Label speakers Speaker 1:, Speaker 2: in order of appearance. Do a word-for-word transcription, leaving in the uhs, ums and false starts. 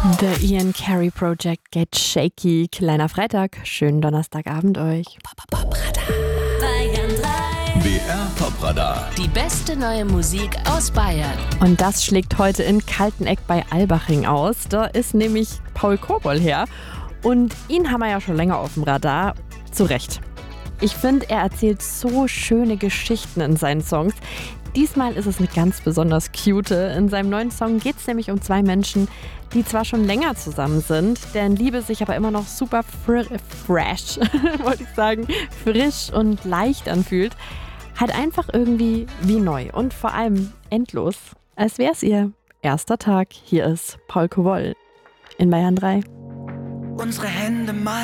Speaker 1: The Ian Carey Project Get Shaky. Kleiner Freitag. Schönen Donnerstagabend euch.
Speaker 2: Bayern drei.
Speaker 3: B R Popradar.
Speaker 2: Die beste neue Musik aus Bayern.
Speaker 1: Und das schlägt heute in Kalteneck bei Albaching aus. Da ist nämlich Paul Kobold her. Und ihn haben wir ja schon länger auf dem Radar. Zu Recht. Ich finde, er erzählt so schöne Geschichten in seinen Songs. Diesmal ist es eine ganz besonders cute. In seinem neuen Song geht es nämlich um zwei Menschen, die zwar schon länger zusammen sind, deren Liebe sich aber immer noch super fr- fresh, wollte ich sagen, frisch und leicht anfühlt. Halt einfach irgendwie wie neu und vor allem endlos, als wäre es ihr erster Tag. Hier ist Paul Kobold in Bayern drei.
Speaker 4: Unsere Hände mal